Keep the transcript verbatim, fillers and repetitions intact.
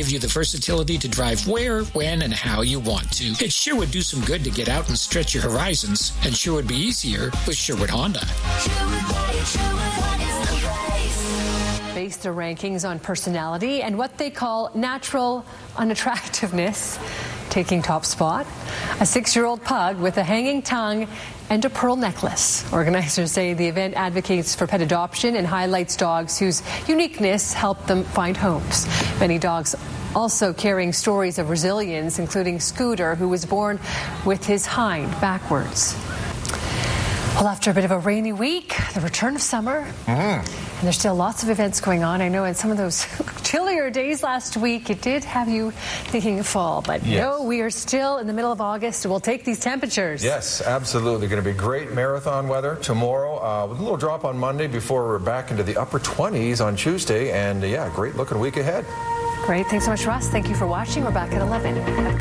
give you the versatility to drive where, when, and how you want to. It sure would do some good to get out and stretch your horizons, and sure would be easier with Sherwood Honda. Base their rankings on personality and what they call natural unattractiveness, taking top spot. A six-year-old pug with a hanging tongue and a pearl necklace. Organizers say the event advocates for pet adoption and highlights dogs whose uniqueness help them find homes. Many dogs also carrying stories of resilience, including Scooter, who was born with his hind backwards. Well, after a bit of a rainy week, the return of summer, mm-hmm. and there's still lots of events going on. I know in some of those chillier days last week, it did have you thinking of fall, but yes. No, we are still in the middle of August. We'll take these temperatures. Yes, absolutely. Going to be great marathon weather tomorrow, uh, with a little drop on Monday before we're back into the upper twenties on Tuesday, and uh, yeah, great looking week ahead. Great. Thanks so much, Russ. Thank you for watching. We're back at eleven.